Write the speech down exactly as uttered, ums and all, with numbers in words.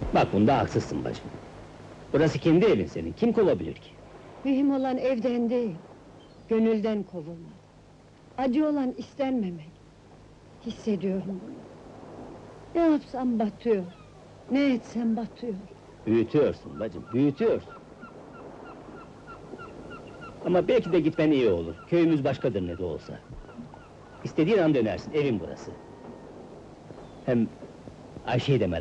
Bak bunda haksızsın bacım. Burası kendi evin senin, kim kovabilir ki? Mühim olan evden değil, gönülden kovulmak. Acı olan istenmemek. Hissediyorum bunu. Ne yapsam batıyor, ne etsem batıyor. Büyütüyorsun bacım, büyütüyorsun. Ama belki de gitmen iyi olur, köyümüz başkadır ne de olsa. İstediğin an dönersin, evin burası. Hem Ayşe'yi de merak